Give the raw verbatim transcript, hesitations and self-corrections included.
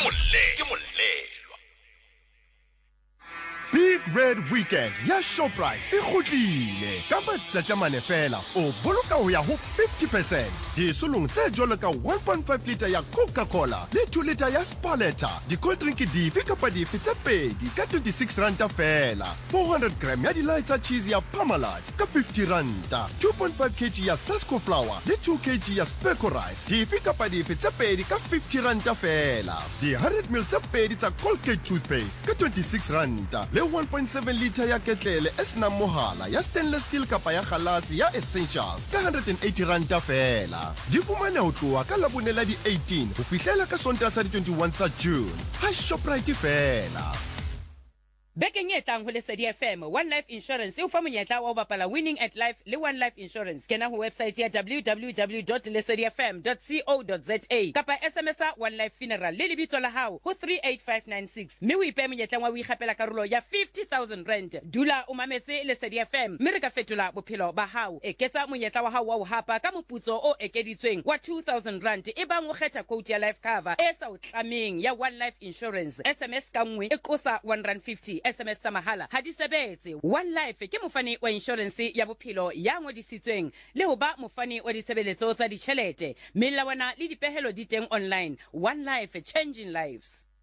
Big Red Weekend ya Shoprite e kgutlile ka matsatsamane fela o boloka ho ya ho fifty percent disolong tse jwalo ka one point five litre ya Coca-Cola le two litre ya Spaletta di-cold drink dife kapa dife tse pedi ka twenty-six ranta fela four hundred gram ya di-lighter cheese ya Parmalat ka fifty ranta two point five kilograms ya Sasco flour le two kilograms ya Speco rice dife kapa dife tse pedi ka fifty ranta fela di-one hundred milliliters tse pedi tsa Colgate toothpaste ka twenty-six ranta le one point seven litre ya ketlele e senang mohala ya stainless steel kapa ya kgalase ya Essentials ka one hundred eighty ranta fela di fumane ho tloha ka labone la di eighteen ho fihlela ka Sontaha sa di twenty-one tsa June ha Shoprite fela. Bekeng e tlang ho Lesedi F M, One Life Insurance e o fa monyetla wa ho bapala Winning at Life le One Life Insurance. Kena ho website ya w w w dot lesedi f m dot co dot za kapa S M S a One Life Funeral le lebitso la hao ho three eight five nine six. Mme o ipe monyetla wa ho ikgapela karolo ya fifty thousand rand. Dula o mametse Lesedi F M, mme re ka fetola bophelo ba hao. Eketsa monyetla wa hao wa ho hapa ka moputso o ekeditsweng wa two thousand rand e bang o kgetha quote ya life cover e sa o tlameng ya One Life Insurance. S M S ka nngwe e qosa one rand fifty. S M S tsa mahala ha di sebetse. One Life ke mofani wa insurance ya bophelo ya ngodisitsweng le ho ba mofani wa ditshebeletso tsa ditjhelete. Melawana le dipehelo di teng online. One Life, changing lives.